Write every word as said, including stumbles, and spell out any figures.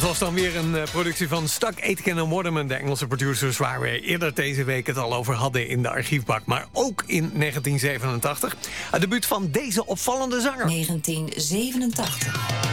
was dan weer een uh, productie van Stuck, Aitken en Waterman, de Engelse producers waar we eerder deze week het al over hadden in de archiefbak. Maar ook in negentien zevenentachtig. Het debuut van deze opvallende zanger. negentien zevenentachtig.